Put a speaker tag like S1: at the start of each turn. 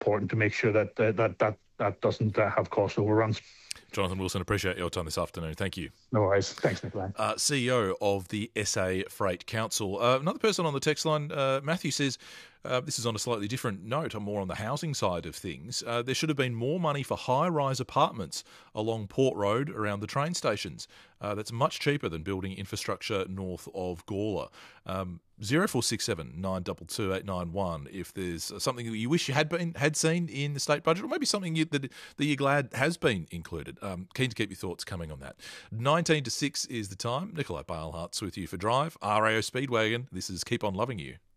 S1: important to make sure that doesn't have cost overruns.
S2: Jonathan Wilson, appreciate your time this afternoon. Thank you.
S1: No worries. Thanks, Nikolai.
S2: CEO of the SA Freight Council. Another person on the text line, Matthew, says, this is on a slightly different note, more on the housing side of things. There should have been more money for high-rise apartments along Port Road around the train stations. That's much cheaper than building infrastructure north of Gawler. 0467 922 891 if there's something that you wish you had seen in the state budget, or maybe something that you're glad has been included. Keen to keep your thoughts coming on that. 19 to 6 is the time. Nikolai Bailhart's with you for Drive. RAO Speedwagon. This is Keep On Loving You.